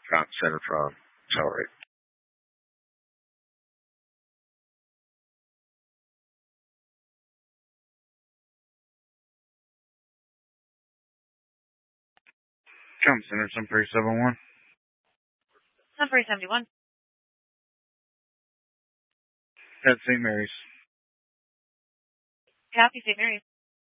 Fountain Center from Accelerate. Fountain Center, 7371. 7371. At St. Mary's. Copy, St. Mary's.